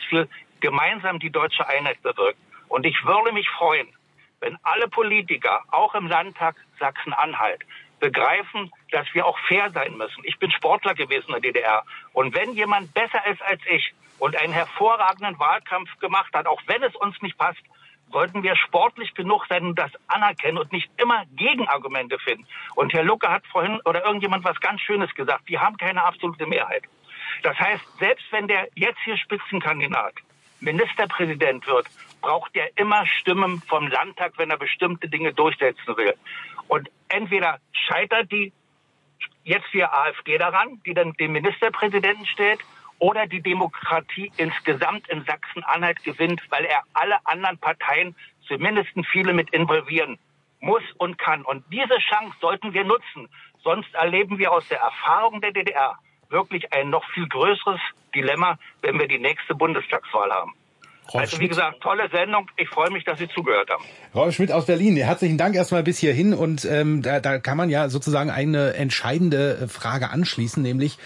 Ziel, gemeinsam die deutsche Einheit bewirkt. Und ich würde mich freuen, wenn alle Politiker, auch im Landtag Sachsen-Anhalt, begreifen, dass wir auch fair sein müssen. Ich bin Sportler gewesen in der DDR. Und wenn jemand besser ist als ich und einen hervorragenden Wahlkampf gemacht hat, auch wenn es uns nicht passt, sollten wir sportlich genug sein und das anerkennen und nicht immer Gegenargumente finden. Und Herr Lucke hat vorhin oder irgendjemand was ganz Schönes gesagt. Wir haben keine absolute Mehrheit. Das heißt, selbst wenn der jetzt hier Spitzenkandidat Ministerpräsident wird, braucht er immer Stimmen vom Landtag, wenn er bestimmte Dinge durchsetzen will. Und entweder scheitert die jetzt hier AfD daran, die dann den Ministerpräsidenten stellt, oder die Demokratie insgesamt in Sachsen-Anhalt gewinnt, weil er alle anderen Parteien, zumindest viele, mit involvieren muss und kann. Und diese Chance sollten wir nutzen. Sonst erleben wir aus der Erfahrung der DDR wirklich ein noch viel größeres Dilemma, wenn wir die nächste Bundestagswahl haben. Also wie gesagt, tolle Sendung. Ich freue mich, dass Sie zugehört haben. Rolf Schmidt aus Berlin, herzlichen Dank erstmal bis hierhin. Und da kann man ja sozusagen eine entscheidende Frage anschließen, nämlich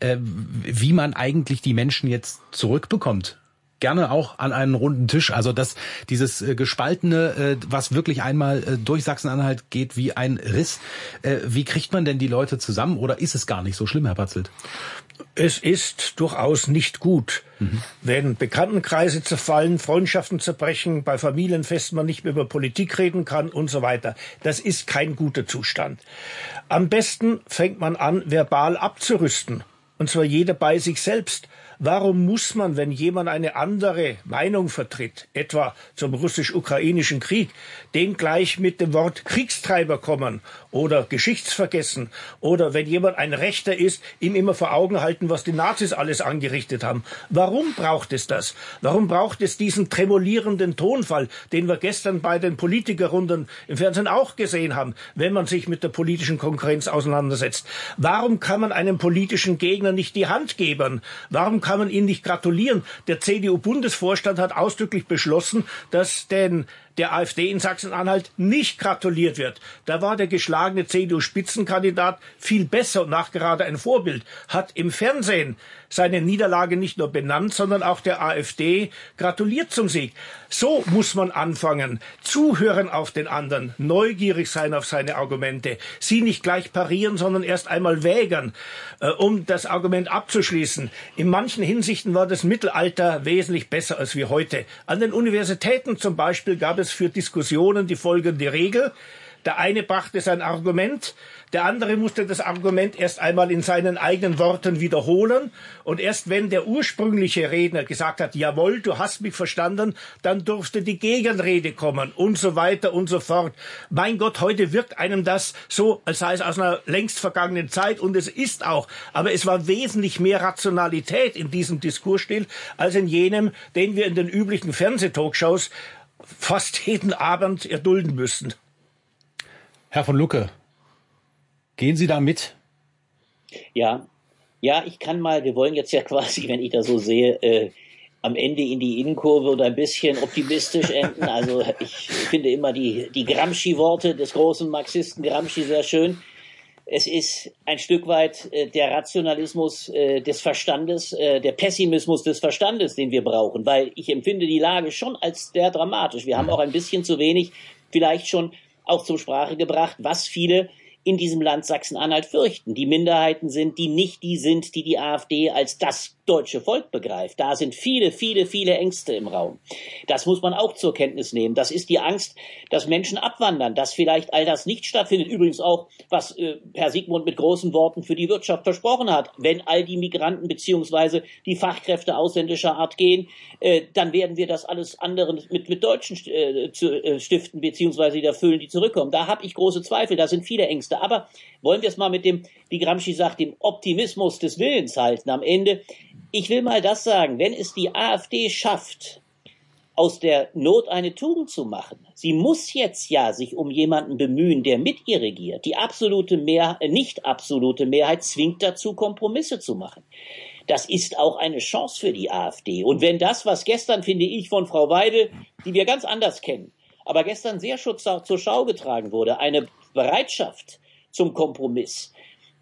wie man eigentlich die Menschen jetzt zurückbekommt. Gerne auch an einen runden Tisch. Also dieses Gespaltene, was wirklich einmal durch Sachsen-Anhalt geht wie ein Riss. Wie kriegt man denn die Leute zusammen? Oder ist es gar nicht so schlimm, Herr Patzelt? Es ist durchaus nicht gut, wenn Bekanntenkreise zerfallen, Freundschaften zerbrechen, bei Familienfesten man nicht mehr über Politik reden kann und so weiter. Das ist kein guter Zustand. Am besten fängt man an, verbal abzurüsten. Und zwar jeder bei sich selbst. Warum muss man, wenn jemand eine andere Meinung vertritt, etwa zum russisch-ukrainischen Krieg, dem gleich mit dem Wort Kriegstreiber kommen oder Geschichtsvergessen oder wenn jemand ein Rechter ist, ihm immer vor Augen halten, was die Nazis alles angerichtet haben? Warum braucht es das? Warum braucht es diesen tremolierenden Tonfall, den wir gestern bei den Politikerrunden im Fernsehen auch gesehen haben, wenn man sich mit der politischen Konkurrenz auseinandersetzt? Warum kann man einem politischen Gegner nicht die Hand geben? Warum kann man ihnen nicht gratulieren? Der CDU-Bundesvorstand hat ausdrücklich beschlossen, dass der AfD in Sachsen-Anhalt nicht gratuliert wird. Da war der geschlagene CDU-Spitzenkandidat viel besser und nachgerade ein Vorbild, hat im Fernsehen seine Niederlage nicht nur benannt, sondern auch der AfD gratuliert zum Sieg. So muss man anfangen. Zuhören auf den anderen, neugierig sein auf seine Argumente, sie nicht gleich parieren, sondern erst einmal wägern, um das Argument abzuschließen. In manchen Hinsichten war das Mittelalter wesentlich besser als wir heute. An den Universitäten zum Beispiel gab es für Diskussionen die folgende Regel. Der eine brachte sein Argument, der andere musste das Argument erst einmal in seinen eigenen Worten wiederholen und erst wenn der ursprüngliche Redner gesagt hat, jawohl, du hast mich verstanden, dann durfte die Gegenrede kommen und so weiter und so fort. Mein Gott, heute wirkt einem das so, als sei es aus einer längst vergangenen Zeit und es ist auch, aber es war wesentlich mehr Rationalität in diesem Diskursstil als in jenem, den wir in den üblichen Fernsehtalkshows fast jeden Abend erdulden müssen. Herr von Lucke, gehen Sie da mit? Ja, ich kann mal, wir wollen jetzt ja quasi, wenn ich das so sehe, am Ende in die Innenkurve und ein bisschen optimistisch enden. Also ich finde immer die Gramsci-Worte des großen Marxisten Gramsci sehr schön. Es ist ein Stück weit der Rationalismus des Verstandes, der Pessimismus des Verstandes, den wir brauchen, weil ich empfinde die Lage schon als sehr dramatisch. Wir haben auch ein bisschen zu wenig vielleicht schon auch zur Sprache gebracht, was viele in diesem Land Sachsen-Anhalt fürchten. Die Minderheiten sind, die nicht die sind, die AfD als das deutsche Volk begreift. Da sind viele, viele, viele Ängste im Raum. Das muss man auch zur Kenntnis nehmen. Das ist die Angst, dass Menschen abwandern, dass vielleicht all das nicht stattfindet. Übrigens auch, was Herr Sigmund mit großen Worten für die Wirtschaft versprochen hat. Wenn all die Migranten beziehungsweise die Fachkräfte ausländischer Art gehen, dann werden wir das alles andere mit Deutschen stiften beziehungsweise wieder füllen, die zurückkommen. Da habe ich große Zweifel. Da sind viele Ängste. Aber wollen wir es mal mit dem, wie Gramsci sagt, dem Optimismus des Willens halten am Ende. Ich will mal das sagen, wenn es die AfD schafft, aus der Not eine Tugend zu machen, sie muss jetzt ja sich um jemanden bemühen, der mit ihr regiert. Die nicht absolute Mehrheit zwingt dazu, Kompromisse zu machen. Das ist auch eine Chance für die AfD. Und wenn das, was gestern, finde ich, von Frau Weidel, die wir ganz anders kennen, aber gestern sehr zur Schau getragen wurde, eine Bereitschaft zum Kompromiss,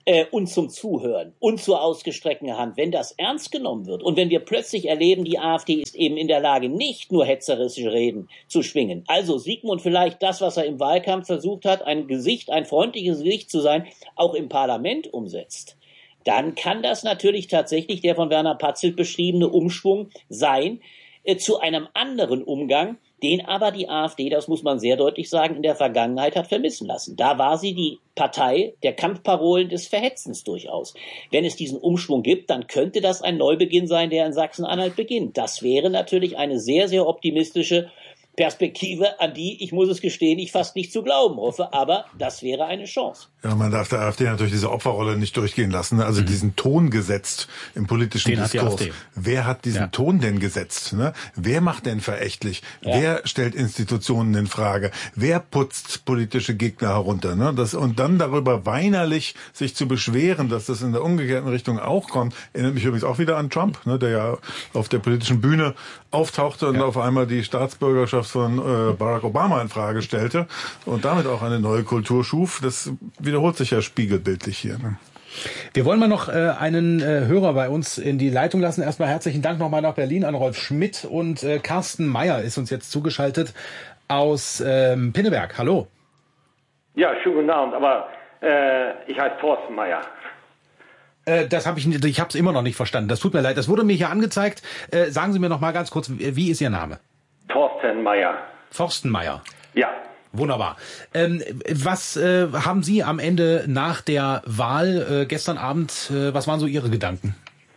und zum Zuhören und zur ausgestreckten Hand, wenn das ernst genommen wird und wenn wir plötzlich erleben, die AfD ist eben in der Lage, nicht nur hetzerische Reden zu schwingen. Also Sigmund vielleicht das, was er im Wahlkampf versucht hat, ein freundliches Gesicht zu sein, auch im Parlament umsetzt. Dann kann das natürlich tatsächlich der von Werner Patzelt beschriebene Umschwung sein zu einem anderen Umgang, den aber die AfD, das muss man sehr deutlich sagen, in der Vergangenheit hat vermissen lassen. Da war sie die Partei der Kampfparolen des Verhetzens durchaus. Wenn es diesen Umschwung gibt, dann könnte das ein Neubeginn sein, der in Sachsen-Anhalt beginnt. Das wäre natürlich eine sehr, sehr optimistische Perspektive, an die, ich muss es gestehen, ich fast nicht zu glauben hoffe, aber das wäre eine Chance. Ja, man darf der AfD natürlich diese Opferrolle nicht durchgehen lassen, also diesen Ton gesetzt im politischen Diskurs. Wer hat diesen Ton denn gesetzt? Ne? Wer macht denn verächtlich? Ja. Wer stellt Institutionen in Frage? Wer putzt politische Gegner herunter? Ne? Und dann darüber weinerlich sich zu beschweren, dass das in der umgekehrten Richtung auch kommt, erinnert mich übrigens auch wieder an Trump, ne, der ja auf der politischen Bühne auftauchte und auf einmal die Staatsbürgerschaft von Barack Obama in Frage stellte und damit auch eine neue Kultur schuf. Das wiederholt sich ja spiegelbildlich hier. Ne? Wir wollen mal noch einen Hörer bei uns in die Leitung lassen. Erstmal herzlichen Dank nochmal nach Berlin an Rolf Schmidt und Carsten Meyer ist uns jetzt zugeschaltet aus Pinneberg. Hallo. Ja, schönen guten Abend, aber ich heiße Thorsten Meyer. Das habe ich habe es immer noch nicht verstanden. Das tut mir leid. Das wurde mir hier angezeigt. Sagen Sie mir noch mal ganz kurz, wie ist Ihr Name? Thorsten Meyer. Thorsten Meyer. Ja. Wunderbar. Was haben Sie am Ende nach der Wahl gestern Abend, was waren so Ihre Gedanken?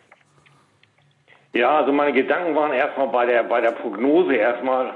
Ja, also meine Gedanken waren erstmal bei der Prognose erstmal,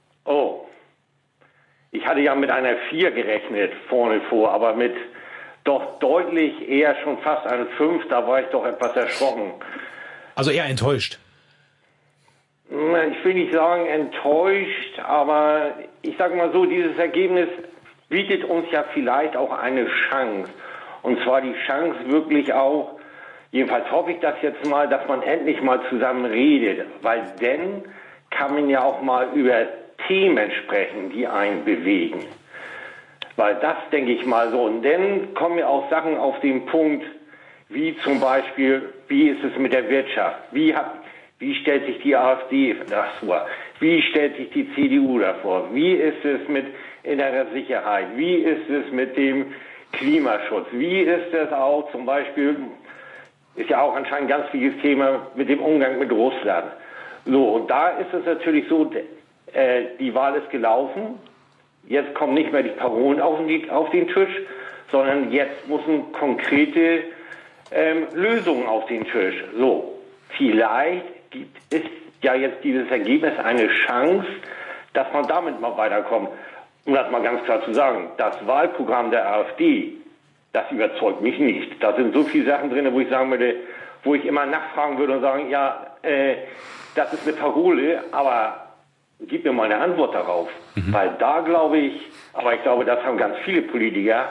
ich hatte ja mit einer 4 gerechnet vorne vor, aber mit doch deutlich eher schon fast eine 5, da war ich doch etwas erschrocken. Also eher enttäuscht? Ich will nicht sagen enttäuscht, aber ich sage mal so, dieses Ergebnis bietet uns ja vielleicht auch eine Chance. Und zwar die Chance wirklich auch, jedenfalls hoffe ich das jetzt mal, dass man endlich mal zusammen redet. Weil dann kann man ja auch mal über Themen sprechen, die einen bewegen. Weil das denke ich mal so. Und dann kommen ja auch Sachen auf den Punkt, wie zum Beispiel, wie ist es mit der Wirtschaft? Wie stellt sich die AfD das vor? Wie stellt sich die CDU davor? Wie ist es mit innerer Sicherheit? Wie ist es mit dem Klimaschutz? Wie ist es auch zum Beispiel, ist ja auch anscheinend ein ganz wichtiges Thema mit dem Umgang mit Russland. So, und da ist es natürlich so, die Wahl ist gelaufen. Jetzt kommen nicht mehr die Parolen auf den Tisch, sondern jetzt müssen konkrete Lösungen auf den Tisch. So, vielleicht ist ja jetzt dieses Ergebnis eine Chance, dass man damit mal weiterkommt. Um das mal ganz klar zu sagen, das Wahlprogramm der AfD, das überzeugt mich nicht. Da sind so viele Sachen drin, wo ich sagen würde, wo ich immer nachfragen würde und sagen, ja, das ist eine Parole, aber gib mir mal eine Antwort darauf. Weil da glaube ich, aber ich glaube, das haben ganz viele Politiker,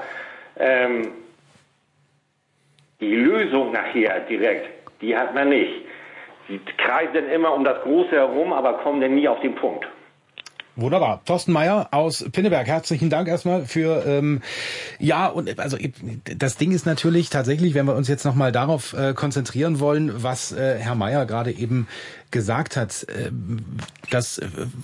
die Lösung nachher direkt, die hat man nicht. Sie kreisen immer um das Große herum, aber kommen dann nie auf den Punkt. Wunderbar. Thorsten Meyer aus Pinneberg, herzlichen Dank erstmal für, und also das Ding ist natürlich tatsächlich, wenn wir uns jetzt nochmal darauf konzentrieren wollen, was Herr Meyer gerade eben gesagt hat, dass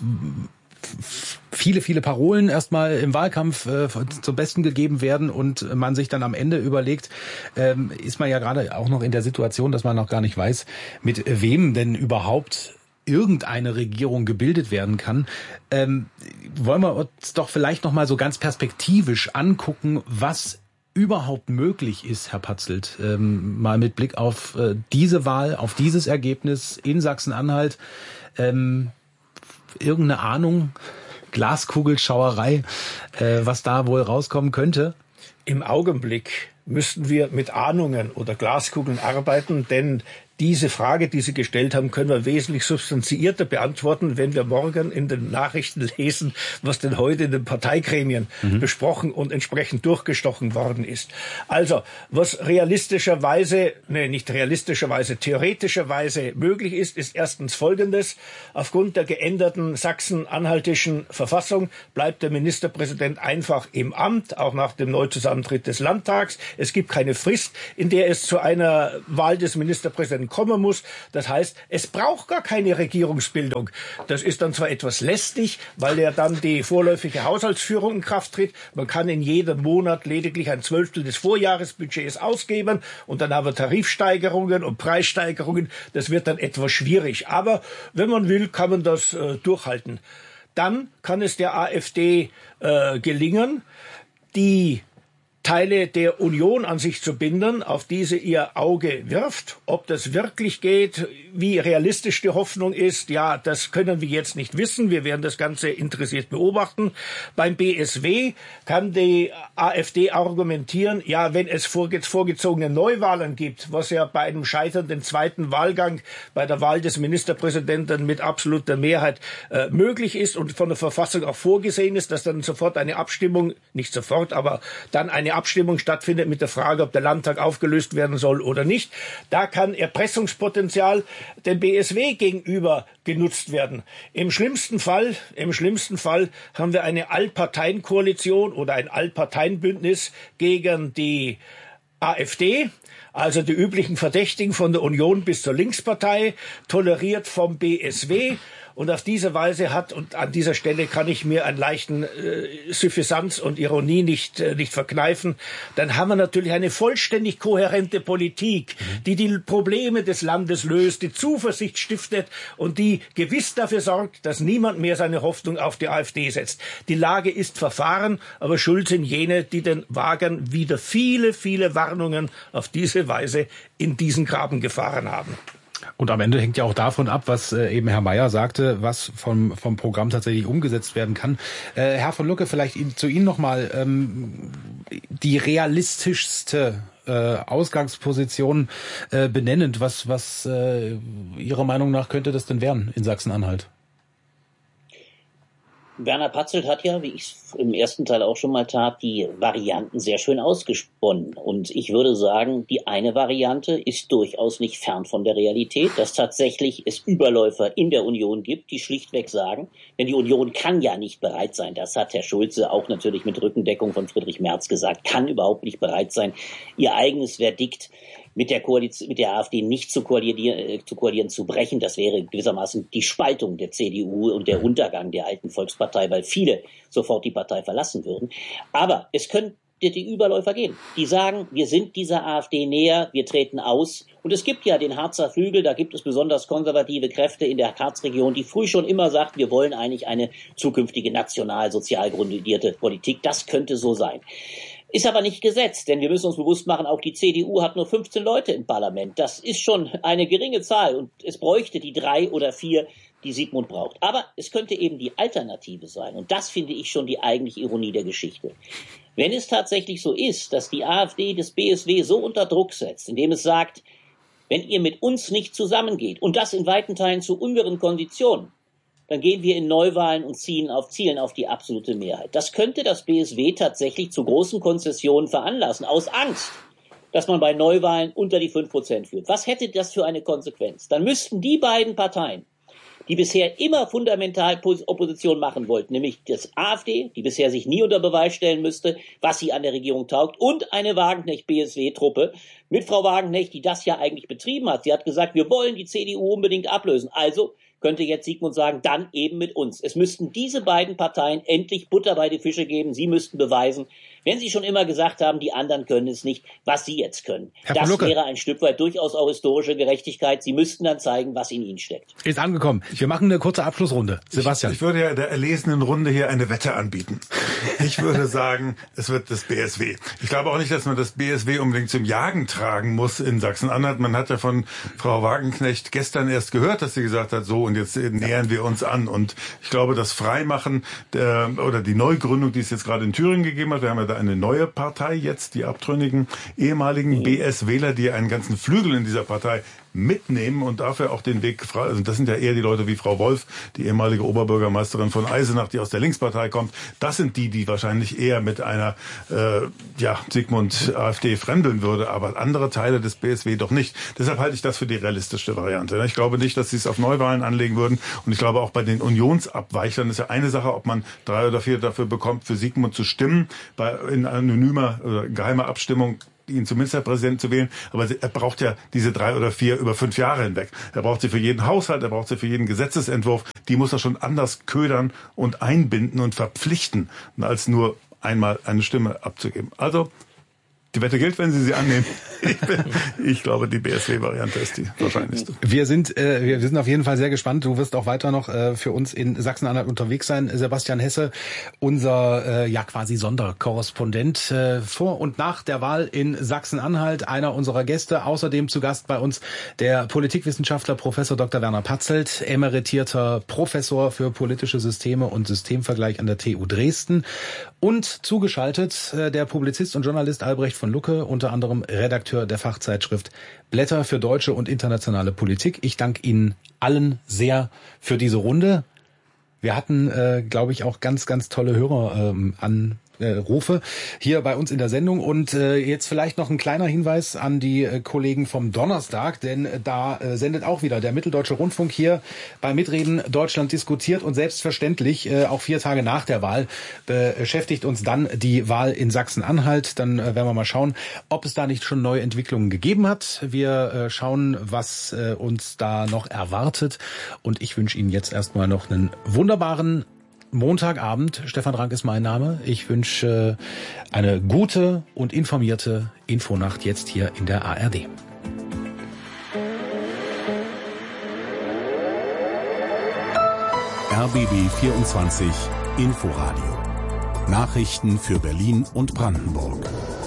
viele Parolen erstmal im Wahlkampf zum Besten gegeben werden und man sich dann am Ende überlegt, ist man ja gerade auch noch in der Situation, dass man noch gar nicht weiß, mit wem denn überhaupt irgendeine Regierung gebildet werden kann. Wollen wir uns doch vielleicht noch mal so ganz perspektivisch angucken, was überhaupt möglich ist, Herr Patzelt, mal mit Blick auf diese Wahl, auf dieses Ergebnis in Sachsen-Anhalt. Irgendeine Ahnung, Glaskugelschauerei, was da wohl rauskommen könnte? Im Augenblick müssten wir mit Ahnungen oder Glaskugeln arbeiten, denn diese Frage, die Sie gestellt haben, können wir wesentlich substanzierter beantworten, wenn wir morgen in den Nachrichten lesen, was denn heute in den Parteigremien besprochen und entsprechend durchgestochen worden ist. Also, was theoretischerweise möglich ist erstens Folgendes. Aufgrund der geänderten sachsen-anhaltischen Verfassung bleibt der Ministerpräsident einfach im Amt, auch nach dem Neuzusammentritt des Landtags. Es gibt keine Frist, in der es zu einer Wahl des Ministerpräsidenten kommen muss. Das heißt, es braucht gar keine Regierungsbildung. Das ist dann zwar etwas lästig, weil ja dann die vorläufige Haushaltsführung in Kraft tritt. Man kann in jedem Monat lediglich ein 1/12 des Vorjahresbudgets ausgeben und dann haben wir Tarifsteigerungen und Preissteigerungen. Das wird dann etwas schwierig. Aber wenn man will, kann man das durchhalten. Dann kann es der AfD gelingen, die Teile der Union an sich zu binden, auf diese ihr Auge wirft. Ob das wirklich geht, wie realistisch die Hoffnung ist, ja, das können wir jetzt nicht wissen. Wir werden das Ganze interessiert beobachten. Beim BSW kann die AfD argumentieren, ja, wenn es vorgezogene Neuwahlen gibt, was ja bei einem scheiternden zweiten Wahlgang bei der Wahl des Ministerpräsidenten mit absoluter Mehrheit möglich ist und von der Verfassung auch vorgesehen ist, dass dann sofort eine Abstimmung, nicht sofort, aber dann eine Abstimmung stattfindet mit der Frage, ob der Landtag aufgelöst werden soll oder nicht. Da kann Erpressungspotenzial dem BSW gegenüber genutzt werden. Im schlimmsten Fall haben wir eine Allparteienkoalition oder ein Allparteienbündnis gegen die AfD. Also die üblichen Verdächtigen von der Union bis zur Linkspartei, toleriert vom BSW. Und auf diese Weise und an dieser Stelle kann ich mir einen leichten Suffisanz und Ironie nicht verkneifen, dann haben wir natürlich eine vollständig kohärente Politik, die Probleme des Landes löst, die Zuversicht stiftet und die gewiss dafür sorgt, dass niemand mehr seine Hoffnung auf die AfD setzt. Die Lage ist verfahren, aber schuld sind jene, die den wagen, wieder viele, viele Warnungen auf diese Weise in diesen Graben gefahren haben. Und am Ende hängt ja auch davon ab, was eben Herr Mayer sagte, was vom Programm tatsächlich umgesetzt werden kann. Herr von Lucke, vielleicht zu Ihnen nochmal die realistischste Ausgangsposition benennend. Was Ihrer Meinung nach könnte das denn werden in Sachsen-Anhalt? Werner Patzelt hat ja, wie ich es im ersten Teil auch schon mal tat, die Varianten sehr schön ausgesponnen. Und ich würde sagen, die eine Variante ist durchaus nicht fern von der Realität, dass tatsächlich es Überläufer in der Union gibt, die schlichtweg sagen, denn die Union kann ja nicht bereit sein, das hat Herr Schulze auch natürlich mit Rückendeckung von Friedrich Merz gesagt, kann überhaupt nicht bereit sein, ihr eigenes Verdikt mit der AfD nicht zu koalieren, zu brechen. Das wäre gewissermaßen die Spaltung der CDU und der Untergang der alten Volkspartei, weil viele sofort die Partei verlassen würden. Aber es könnte die Überläufer geben, die sagen, wir sind dieser AfD näher, wir treten aus. Und es gibt ja den Harzer Flügel, da gibt es besonders konservative Kräfte in der Harzregion, die früh schon immer sagten, wir wollen eigentlich eine zukünftige national-sozial grundierte Politik. Das könnte so sein. Ist aber nicht gesetzt, denn wir müssen uns bewusst machen, auch die CDU hat nur 15 Leute im Parlament. Das ist schon eine geringe Zahl und es bräuchte die 3 oder 4, die Sigmund braucht. Aber es könnte eben die Alternative sein und das finde ich schon die eigentliche Ironie der Geschichte. Wenn es tatsächlich so ist, dass die AfD das BSW so unter Druck setzt, indem es sagt, wenn ihr mit uns nicht zusammengeht und das in weiten Teilen zu unseren Konditionen, dann gehen wir in Neuwahlen und zielen auf die absolute Mehrheit. Das könnte das BSW tatsächlich zu großen Konzessionen veranlassen, aus Angst, dass man bei Neuwahlen unter die 5% führt. Was hätte das für eine Konsequenz? Dann müssten die beiden Parteien, die bisher immer fundamental Opposition machen wollten, nämlich das AfD, die bisher sich nie unter Beweis stellen müsste, was sie an der Regierung taugt, und eine Wagenknecht-BSW-Truppe mit Frau Wagenknecht, die das ja eigentlich betrieben hat. Sie hat gesagt, wir wollen die CDU unbedingt ablösen. Also könnte jetzt Sigmund sagen, dann eben mit uns. Es müssten diese beiden Parteien endlich Butter bei die Fische geben. Sie müssten beweisen, wenn sie schon immer gesagt haben, die anderen können es nicht, was sie jetzt können. Das wäre ein Stück weit durchaus auch historische Gerechtigkeit. Sie müssten dann zeigen, was in ihnen steckt. Ist angekommen. Wir machen eine kurze Abschlussrunde. Sebastian. Ich würde ja der erlesenen Runde hier eine Wette anbieten. Ich würde sagen, es wird das BSW. Ich glaube auch nicht, dass man das BSW unbedingt zum Jagen tragen muss in Sachsen-Anhalt. Man hat ja von Frau Wagenknecht gestern erst gehört, dass sie gesagt hat, so und jetzt nähern wir uns an. Und ich glaube, das Freimachen oder die Neugründung, die es jetzt gerade in Thüringen gegeben hat, wir haben ja da eine neue Partei jetzt, die abtrünnigen ehemaligen BS-Wähler, die einen ganzen Flügel in dieser Partei mitnehmen und dafür auch den Weg frei. Also das sind ja eher die Leute wie Frau Wolf, die ehemalige Oberbürgermeisterin von Eisenach, die aus der Linkspartei kommt. Das sind die wahrscheinlich eher mit einer Sigmund AfD fremdeln würde, aber andere Teile des BSW doch nicht. Deshalb halte ich das für die realistischste Variante. Ich glaube nicht, dass sie es auf Neuwahlen anlegen würden. Und ich glaube auch bei den Unionsabweichlern ist ja eine Sache, ob man 3 oder 4 dafür bekommt, für Sigmund zu stimmen, in anonymer oder geheimer Abstimmung ihn zum Ministerpräsidenten zu wählen, aber er braucht ja diese 3 oder 4 über 5 Jahre hinweg. Er braucht sie für jeden Haushalt, er braucht sie für jeden Gesetzesentwurf. Die muss er schon anders ködern und einbinden und verpflichten, als nur einmal eine Stimme abzugeben. Also die Wette gilt, wenn Sie sie annehmen. Ich glaube, die BSW-Variante ist die wahrscheinlichste. Wir sind auf jeden Fall sehr gespannt. Du wirst auch weiter noch für uns in Sachsen-Anhalt unterwegs sein. Sebastian Hesse, unser quasi Sonderkorrespondent vor und nach der Wahl in Sachsen-Anhalt, einer unserer Gäste. Außerdem zu Gast bei uns der Politikwissenschaftler Professor Dr. Werner Patzelt, emeritierter Professor für politische Systeme und Systemvergleich an der TU Dresden. Und zugeschaltet der Publizist und Journalist Albrecht von Lucke, unter anderem Redakteur der Fachzeitschrift Blätter für deutsche und internationale Politik. Ich danke Ihnen allen sehr für diese Runde. Wir hatten, glaube ich, auch ganz, ganz tolle Höreranrufe hier bei uns in der Sendung. Und jetzt vielleicht noch ein kleiner Hinweis an die Kollegen vom Donnerstag, denn da sendet auch wieder der Mitteldeutsche Rundfunk hier bei Mitreden Deutschland diskutiert. Und selbstverständlich, auch 4 Tage nach der Wahl, beschäftigt uns dann die Wahl in Sachsen-Anhalt. Dann werden wir mal schauen, ob es da nicht schon neue Entwicklungen gegeben hat. Wir schauen, was uns da noch erwartet. Und ich wünsche Ihnen jetzt erstmal noch einen wunderbaren Montagabend. Stefan Rank ist mein Name. Ich wünsche eine gute und informierte Infonacht jetzt hier in der ARD. RBB 24 Inforadio. Nachrichten für Berlin und Brandenburg.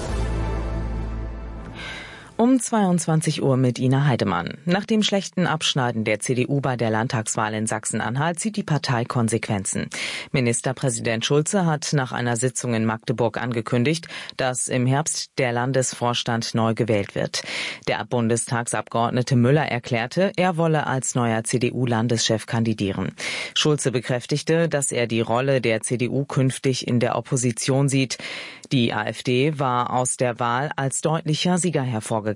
Um 22 Uhr mit Ina Heidemann. Nach dem schlechten Abschneiden der CDU bei der Landtagswahl in Sachsen-Anhalt zieht die Partei Konsequenzen. Ministerpräsident Schulze hat nach einer Sitzung in Magdeburg angekündigt, dass im Herbst der Landesvorstand neu gewählt wird. Der Bundestagsabgeordnete Müller erklärte, er wolle als neuer CDU-Landeschef kandidieren. Schulze bekräftigte, dass er die Rolle der CDU künftig in der Opposition sieht. Die AfD war aus der Wahl als deutlicher Sieger hervorgegangen.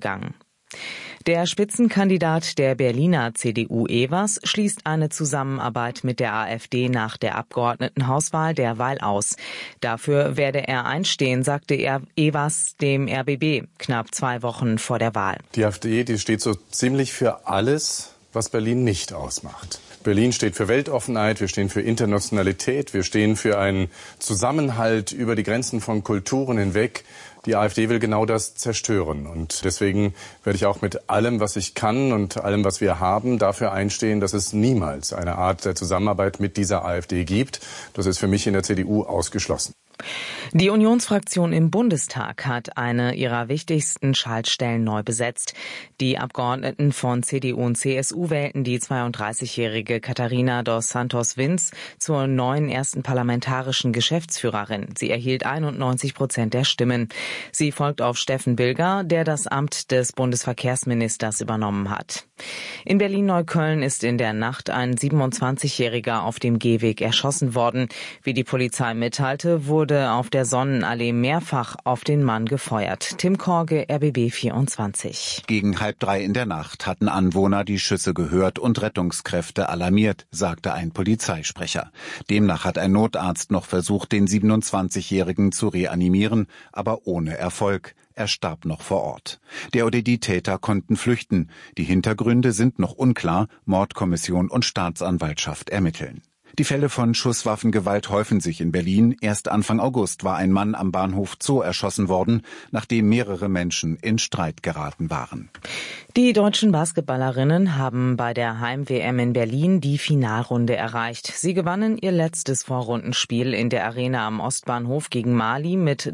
Der Spitzenkandidat der Berliner CDU Evers schließt eine Zusammenarbeit mit der AfD nach der Abgeordnetenhauswahl derweil aus. Dafür werde er einstehen, sagte Evers dem RBB knapp 2 Wochen vor der Wahl. Die AfD, die steht so ziemlich für alles, was Berlin nicht ausmacht. Berlin steht für Weltoffenheit, wir stehen für Internationalität, wir stehen für einen Zusammenhalt über die Grenzen von Kulturen hinweg. Die AfD will genau das zerstören. Und deswegen werde ich auch mit allem, was ich kann und allem, was wir haben, dafür einstehen, dass es niemals eine Art der Zusammenarbeit mit dieser AfD gibt. Das ist für mich in der CDU ausgeschlossen. Die Unionsfraktion im Bundestag hat eine ihrer wichtigsten Schaltstellen neu besetzt. Die Abgeordneten von CDU und CSU wählten die 32-jährige Katharina dos Santos-Vins zur neuen ersten parlamentarischen Geschäftsführerin. Sie erhielt 91% der Stimmen. Sie folgt auf Steffen Bilger, der das Amt des Bundesverkehrsministers übernommen hat. In Berlin-Neukölln ist in der Nacht ein 27-Jähriger auf dem Gehweg erschossen worden. Wie die Polizei mitteilte, wurde auf der Sonnenallee mehrfach auf den Mann gefeuert. Tim Korge, RBB 24. Gegen 2:30 in der Nacht hatten Anwohner die Schüsse gehört und Rettungskräfte alarmiert, sagte ein Polizeisprecher. Demnach hat ein Notarzt noch versucht, den 27-Jährigen zu reanimieren, aber ohne Erfolg. Er starb noch vor Ort. Der oder die Täter konnten flüchten. Die Hintergründe sind noch unklar. Mordkommission und Staatsanwaltschaft ermitteln. Die Fälle von Schusswaffengewalt häufen sich in Berlin. Erst Anfang August war ein Mann am Bahnhof Zoo erschossen worden, nachdem mehrere Menschen in Streit geraten waren. Die deutschen Basketballerinnen haben bei der Heim-WM in Berlin die Finalrunde erreicht. Sie gewannen ihr letztes Vorrundenspiel in der Arena am Ostbahnhof gegen Mali mit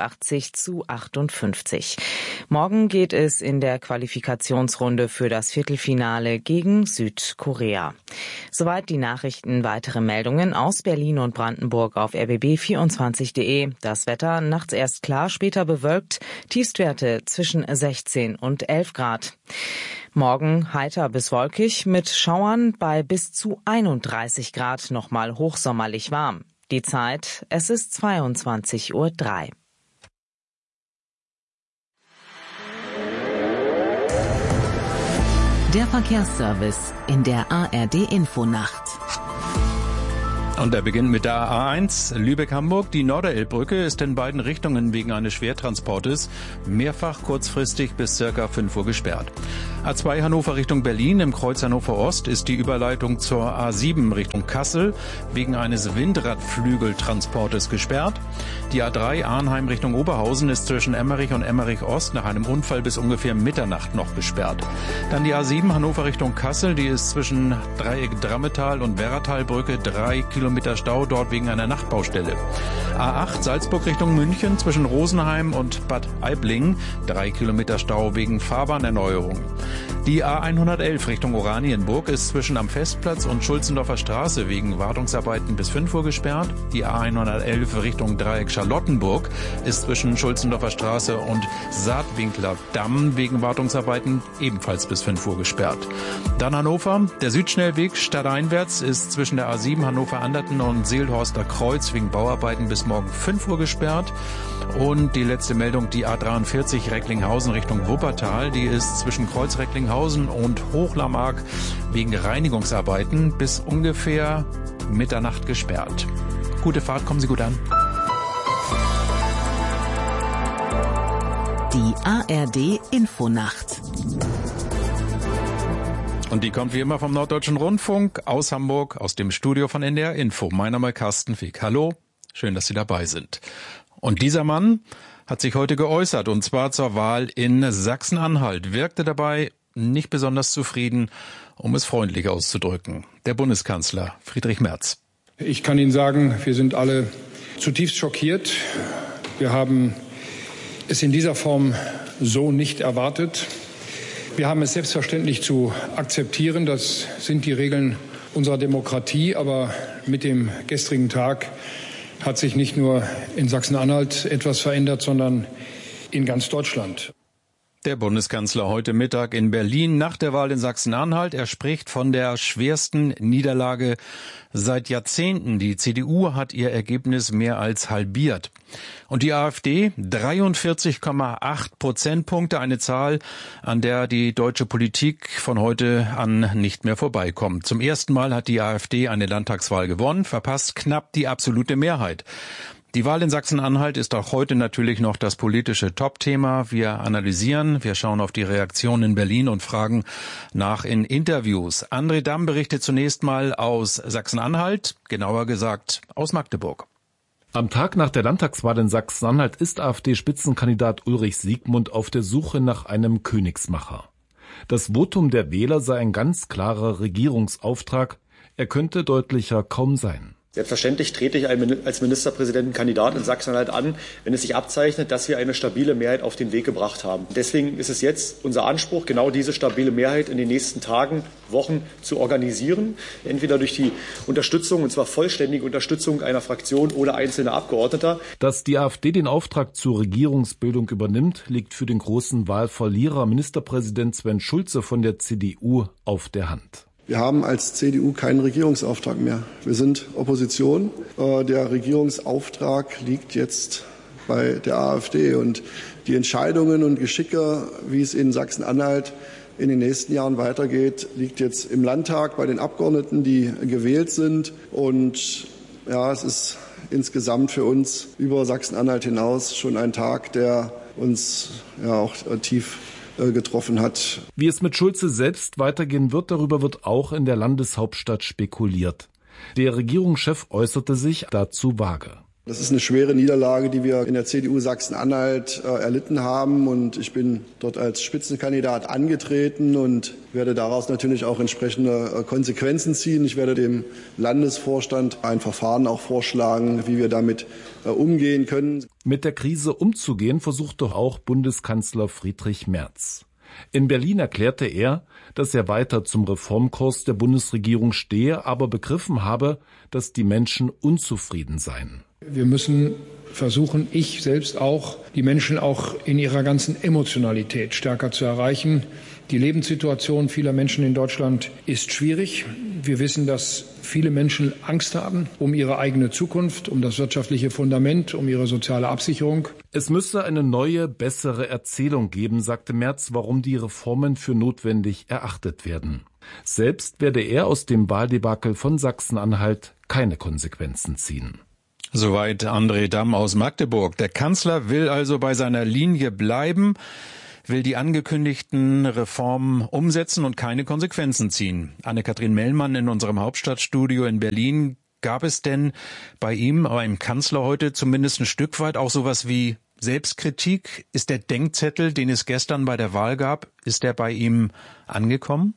83:58. Morgen geht es in der Qualifikationsrunde für das Viertelfinale gegen Südkorea. Soweit die Nachrichten. Weitere Weitere Meldungen aus Berlin und Brandenburg auf rbb24.de. Das Wetter nachts erst klar, später bewölkt. Tiefstwerte zwischen 16 und 11 Grad. Morgen heiter bis wolkig mit Schauern bei bis zu 31 Grad, nochmal hochsommerlich warm. Die Zeit, es ist 22:03 Uhr. Der Verkehrsservice in der ARD-Infonacht. Und er beginnt mit der A1 Lübeck-Hamburg. Die Norderelbbrücke ist in beiden Richtungen wegen eines Schwertransportes mehrfach kurzfristig bis ca. 5 Uhr gesperrt. A2 Hannover Richtung Berlin im Kreuz Hannover Ost ist die Überleitung zur A7 Richtung Kassel wegen eines Windradflügeltransportes gesperrt. Die A3 Arnheim Richtung Oberhausen ist zwischen Emmerich und Emmerich Ost nach einem Unfall bis ungefähr Mitternacht noch gesperrt. Dann die A7 Hannover Richtung Kassel, die ist zwischen Dreieck Drammetal und Werratalbrücke 3 Kilometer Stau, dort wegen einer Nachtbaustelle. A8 Salzburg Richtung München zwischen Rosenheim und Bad Aibling 3 Kilometer Stau wegen Fahrbahnerneuerung. Die A111 Richtung Oranienburg ist zwischen am Festplatz und Schulzendorfer Straße wegen Wartungsarbeiten bis 5 Uhr gesperrt. Die A111 Richtung Dreieck Charlottenburg ist zwischen Schulzendorfer Straße und Saatwinkler Damm wegen Wartungsarbeiten ebenfalls bis 5 Uhr gesperrt. Dann Hannover. Der Südschnellweg stadteinwärts ist zwischen der A7 Hannover-Anderten und Seelhorster Kreuz wegen Bauarbeiten bis morgen 5 Uhr gesperrt. Und die letzte Meldung, die A43 Recklinghausen Richtung Wuppertal, die ist zwischen Kreuz Recklinghausen und Hochlarmark wegen Reinigungsarbeiten bis ungefähr Mitternacht gesperrt. Gute Fahrt, kommen Sie gut an. Die ARD Infonacht. Und die kommt wie immer vom Norddeutschen Rundfunk aus Hamburg, aus dem Studio von NDR Info. Mein Name ist Carsten Fick. Hallo, schön, dass Sie dabei sind. Und dieser Mann hat sich heute geäußert, und zwar zur Wahl in Sachsen-Anhalt, wirkte dabei nicht besonders zufrieden, um es freundlich auszudrücken. Der Bundeskanzler Friedrich Merz. Ich kann Ihnen sagen, wir sind alle zutiefst schockiert. Wir haben es in dieser Form so nicht erwartet. Wir haben es selbstverständlich zu akzeptieren. Das sind die Regeln unserer Demokratie. Aber mit dem gestrigen Tag hat sich nicht nur in Sachsen-Anhalt etwas verändert, sondern in ganz Deutschland. Der Bundeskanzler heute Mittag in Berlin nach der Wahl in Sachsen-Anhalt. Er spricht von der schwersten Niederlage seit Jahrzehnten. Die CDU hat ihr Ergebnis mehr als halbiert. Und die AfD 43,8 Prozentpunkte, eine Zahl, an der die deutsche Politik von heute an nicht mehr vorbeikommt. Zum ersten Mal hat die AfD eine Landtagswahl gewonnen, verpasst knapp die absolute Mehrheit. Die Wahl in Sachsen-Anhalt ist auch heute natürlich noch das politische Top-Thema. Wir analysieren, wir schauen auf die Reaktionen in Berlin und fragen nach in Interviews. André Damm berichtet zunächst mal aus Sachsen-Anhalt, genauer gesagt aus Magdeburg. Am Tag nach der Landtagswahl in Sachsen-Anhalt ist AfD-Spitzenkandidat Ulrich Siegmund auf der Suche nach einem Königsmacher. Das Votum der Wähler sei ein ganz klarer Regierungsauftrag. Er könnte deutlicher kaum sein. Selbstverständlich trete ich als Ministerpräsidentenkandidat in Sachsen-Anhalt an, wenn es sich abzeichnet, dass wir eine stabile Mehrheit auf den Weg gebracht haben. Deswegen ist es jetzt unser Anspruch, genau diese stabile Mehrheit in den nächsten Tagen, Wochen zu organisieren. Entweder durch die Unterstützung, und zwar vollständige Unterstützung einer Fraktion oder einzelner Abgeordneter. Dass die AfD den Auftrag zur Regierungsbildung übernimmt, liegt für den großen Wahlverlierer Ministerpräsident Sven Schulze von der CDU auf der Hand. Wir haben als CDU keinen Regierungsauftrag mehr. Wir sind Opposition. Der Regierungsauftrag liegt jetzt bei der AfD. Und die Entscheidungen und Geschicke, wie es in Sachsen-Anhalt in den nächsten Jahren weitergeht, liegt jetzt im Landtag bei den Abgeordneten, die gewählt sind. Und ja, es ist insgesamt für uns über Sachsen-Anhalt hinaus schon ein Tag, der uns ja auch tief getroffen hat. Wie es mit Schulze selbst weitergehen wird, darüber wird auch in der Landeshauptstadt spekuliert. Der Regierungschef äußerte sich dazu vage. Das ist eine schwere Niederlage, die wir in der CDU Sachsen-Anhalt erlitten haben. Und ich bin dort als Spitzenkandidat angetreten und werde daraus natürlich auch entsprechende Konsequenzen ziehen. Ich werde dem Landesvorstand ein Verfahren auch vorschlagen, wie wir damit umgehen können. Mit der Krise umzugehen, versucht doch auch Bundeskanzler Friedrich Merz. In Berlin erklärte er, dass er weiter zum Reformkurs der Bundesregierung stehe, aber begriffen habe, dass die Menschen unzufrieden seien. Wir müssen versuchen, ich selbst auch, die Menschen auch in ihrer ganzen Emotionalität stärker zu erreichen. Die Lebenssituation vieler Menschen in Deutschland ist schwierig. Wir wissen, dass viele Menschen Angst haben um ihre eigene Zukunft, um das wirtschaftliche Fundament, um ihre soziale Absicherung. Es müsse eine neue, bessere Erzählung geben, sagte Merz, warum die Reformen für notwendig erachtet werden. Selbst werde er aus dem Wahldebakel von Sachsen-Anhalt keine Konsequenzen ziehen. Soweit André Damm aus Magdeburg. Der Kanzler will also bei seiner Linie bleiben, will die angekündigten Reformen umsetzen und keine Konsequenzen ziehen. Anne-Kathrin Mellmann in unserem Hauptstadtstudio in Berlin. Gab es denn bei ihm, beim Kanzler heute zumindest ein Stück weit auch sowas wie Selbstkritik? Ist der Denkzettel, den es gestern bei der Wahl gab, ist der bei ihm angekommen?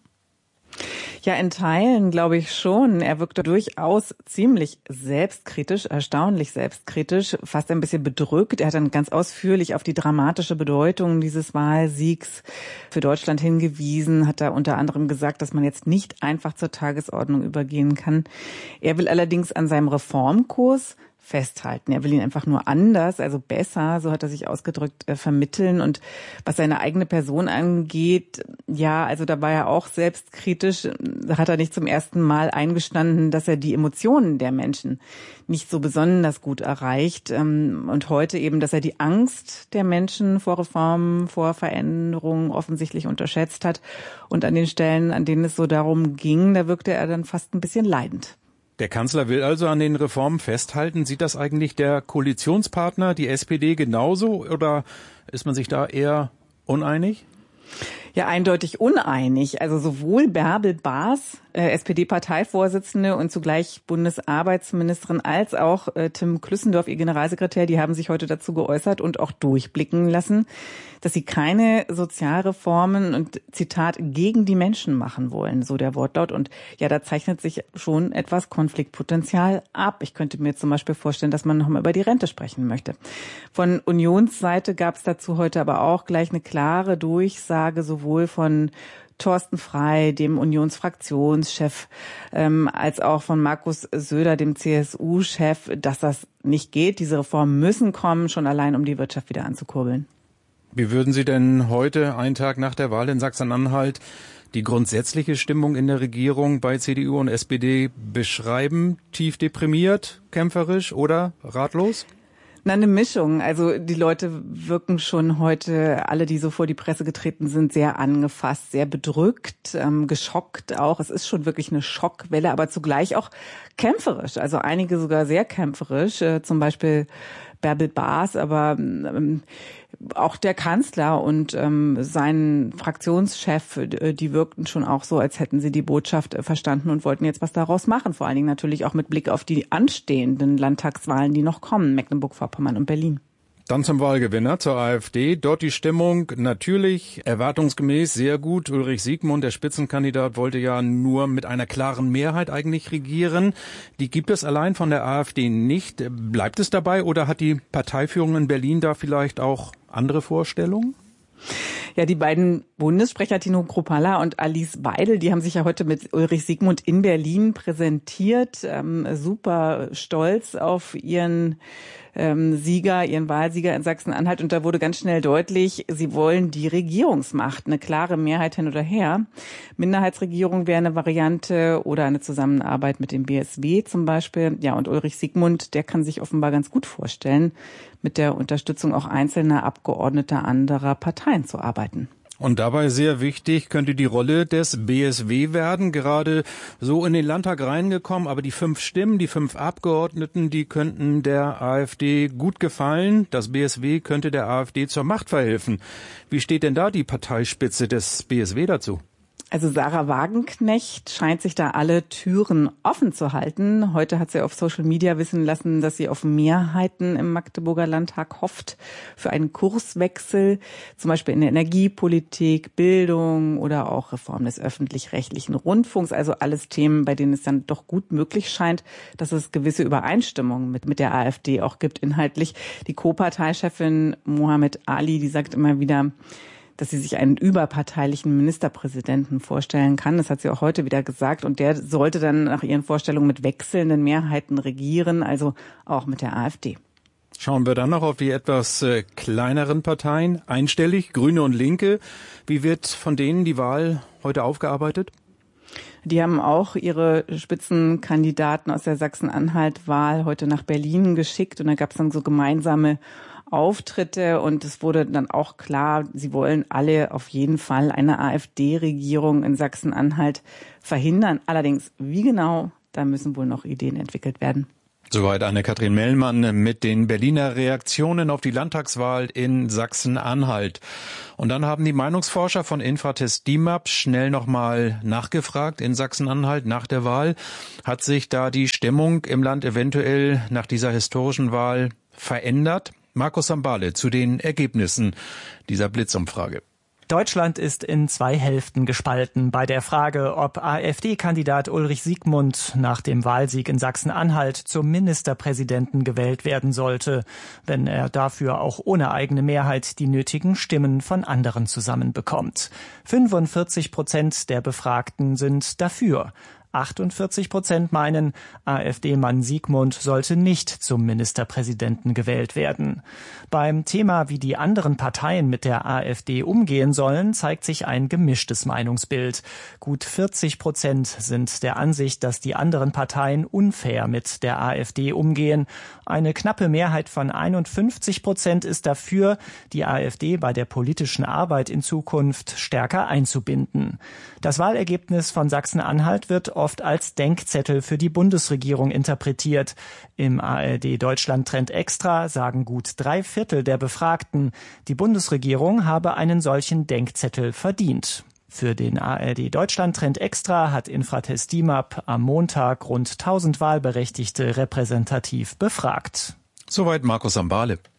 Ja, in Teilen glaube ich schon. Er wirkte durchaus ziemlich selbstkritisch, erstaunlich selbstkritisch, fast ein bisschen bedrückt. Er hat dann ganz ausführlich auf die dramatische Bedeutung dieses Wahlsiegs für Deutschland hingewiesen, hat da unter anderem gesagt, dass man jetzt nicht einfach zur Tagesordnung übergehen kann. Er will allerdings an seinem Reformkurs festhalten. Er will ihn einfach nur anders, also besser, so hat er sich ausgedrückt, vermitteln. Und was seine eigene Person angeht, ja, also da war er auch selbstkritisch. Da hat er nicht zum ersten Mal eingestanden, dass er die Emotionen der Menschen nicht so besonders gut erreicht. Und heute eben, dass er die Angst der Menschen vor Reformen, vor Veränderungen offensichtlich unterschätzt hat. Und an den Stellen, an denen es so darum ging, da wirkte er dann fast ein bisschen leidend. Der Kanzler will also an den Reformen festhalten. Sieht das eigentlich der Koalitionspartner, die SPD, genauso oder ist man sich da eher uneinig? Ja, eindeutig uneinig. Also sowohl Bärbel Baas, SPD-Parteivorsitzende und zugleich Bundesarbeitsministerin, als auch Tim Klüssendorf, ihr Generalsekretär, die haben sich heute dazu geäußert und auch durchblicken lassen, dass sie keine Sozialreformen und, Zitat, gegen die Menschen machen wollen, so der Wortlaut. Und ja, da zeichnet sich schon etwas Konfliktpotenzial ab. Ich könnte mir zum Beispiel vorstellen, dass man noch mal über die Rente sprechen möchte. Von Unionsseite gab es dazu heute aber auch gleich eine klare Durchsage, sowohl von Thorsten Frey, dem Unionsfraktionschef, als auch von Markus Söder, dem CSU-Chef, dass das nicht geht. Diese Reformen müssen kommen, schon allein, um die Wirtschaft wieder anzukurbeln. Wie würden Sie denn heute, einen Tag nach der Wahl in Sachsen-Anhalt, die grundsätzliche Stimmung in der Regierung bei CDU und SPD beschreiben? Tief deprimiert, kämpferisch oder ratlos? Na, eine Mischung. Also die Leute wirken schon heute, alle, die so vor die Presse getreten sind, sehr angefasst, sehr bedrückt, geschockt auch. Es ist schon wirklich eine Schockwelle, aber zugleich auch kämpferisch. Also einige sogar sehr kämpferisch, zum Beispiel Bärbel Baas, aber auch der Kanzler und sein Fraktionschef, die wirkten schon auch so, als hätten sie die Botschaft verstanden und wollten jetzt was daraus machen. Vor allen Dingen natürlich auch mit Blick auf die anstehenden Landtagswahlen, die noch kommen, Mecklenburg-Vorpommern und Berlin. Dann zum Wahlgewinner, zur AfD. Dort die Stimmung natürlich erwartungsgemäß sehr gut. Ulrich Siegmund, der Spitzenkandidat, wollte ja nur mit einer klaren Mehrheit eigentlich regieren. Die gibt es allein von der AfD nicht. Bleibt es dabei oder hat die Parteiführung in Berlin da vielleicht auch andere Vorstellungen? Ja, die beiden Bundessprecher Tino Kruppalla und Alice Weidel, die haben sich ja heute mit Ulrich Siegmund in Berlin präsentiert. Super stolz auf ihren ihren Wahlsieger in Sachsen-Anhalt. Und da wurde ganz schnell deutlich, sie wollen die Regierungsmacht, eine klare Mehrheit hin oder her. Minderheitsregierung wäre eine Variante oder eine Zusammenarbeit mit dem BSW zum Beispiel. Ja, und Ulrich Siegmund, der kann sich offenbar ganz gut vorstellen, mit der Unterstützung auch einzelner Abgeordneter anderer Parteien zu arbeiten. Und dabei sehr wichtig könnte die Rolle des BSW werden, gerade so in den Landtag reingekommen, aber die 5 Stimmen, die 5 Abgeordneten, die könnten der AfD gut gefallen. Das BSW könnte der AfD zur Macht verhelfen. Wie steht denn da die Parteispitze des BSW dazu? Also Sarah Wagenknecht scheint sich da alle Türen offen zu halten. Heute hat sie auf Social Media wissen lassen, dass sie auf Mehrheiten im Magdeburger Landtag hofft für einen Kurswechsel, zum Beispiel in der Energiepolitik, Bildung oder auch Reform des öffentlich-rechtlichen Rundfunks. Also alles Themen, bei denen es dann doch gut möglich scheint, dass es gewisse Übereinstimmungen mit der AfD auch gibt inhaltlich. Die Co-Parteichefin Mohammed Ali, die sagt immer wieder, dass sie sich einen überparteilichen Ministerpräsidenten vorstellen kann. Das hat sie auch heute wieder gesagt. Und der sollte dann nach ihren Vorstellungen mit wechselnden Mehrheiten regieren, also auch mit der AfD. Schauen wir dann noch auf die etwas kleineren Parteien, einstellig, Grüne und Linke. Wie wird von denen die Wahl heute aufgearbeitet? Die haben auch ihre Spitzenkandidaten aus der Sachsen-Anhalt-Wahl heute nach Berlin geschickt und da gab es dann so gemeinsame Auftritte und es wurde dann auch klar, sie wollen alle auf jeden Fall eine AfD-Regierung in Sachsen-Anhalt verhindern. Allerdings, wie genau, da müssen wohl noch Ideen entwickelt werden. Soweit Anne-Kathrin Mellmann mit den Berliner Reaktionen auf die Landtagswahl in Sachsen-Anhalt. Und dann haben die Meinungsforscher von Infratest DIMAP schnell nochmal nachgefragt in Sachsen-Anhalt nach der Wahl. Hat sich da die Stimmung im Land eventuell nach dieser historischen Wahl verändert? Markus Sambale zu den Ergebnissen dieser Blitzumfrage. Deutschland ist in zwei Hälften gespalten bei der Frage, ob AfD-Kandidat Ulrich Siegmund nach dem Wahlsieg in Sachsen-Anhalt zum Ministerpräsidenten gewählt werden sollte, wenn er dafür auch ohne eigene Mehrheit die nötigen Stimmen von anderen zusammenbekommt. 45% der Befragten sind dafür. 48% meinen, AfD-Mann Siegmund sollte nicht zum Ministerpräsidenten gewählt werden. Beim Thema, wie die anderen Parteien mit der AfD umgehen sollen, zeigt sich ein gemischtes Meinungsbild. Gut 40% sind der Ansicht, dass die anderen Parteien unfair mit der AfD umgehen. Eine knappe Mehrheit von 51% ist dafür, die AfD bei der politischen Arbeit in Zukunft stärker einzubinden. Das Wahlergebnis von Sachsen-Anhalt wird oft als Denkzettel für die Bundesregierung interpretiert. Im ARD-Deutschland-Trend Extra sagen gut 3/4 der Befragten, die Bundesregierung habe einen solchen Denkzettel verdient. Für den ARD-Deutschland-Trend Extra hat Infratest DIMAP am Montag rund 1000 Wahlberechtigte repräsentativ befragt. Soweit Markus Sambale.